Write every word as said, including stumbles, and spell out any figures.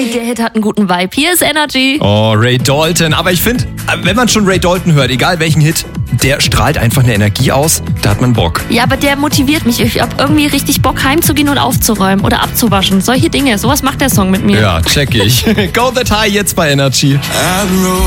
Und der Hit hat einen guten Vibe. Hier ist Energy. Oh, Ray Dalton. Aber ich finde, wenn man schon Ray Dalton hört, egal welchen Hit, der strahlt einfach eine Energie aus, da hat man Bock. Ja, aber der motiviert mich. Ich hab irgendwie richtig Bock, heimzugehen und aufzuräumen oder abzuwaschen. Solche Dinge. Sowas macht der Song mit mir. Ja, check ich. Go That High jetzt bei Energy.